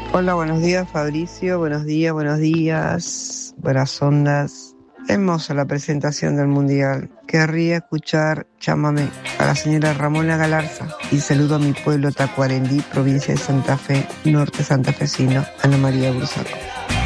Hola, buenos días Fabricio, buenos días, buenas ondas. Hermosa la presentación del Mundial. Querría escuchar Chámame a la señora Ramona Galarza y saludo a mi pueblo Tacuarembí, provincia de Santa Fe, norte santafesino, Ana María Bursaco.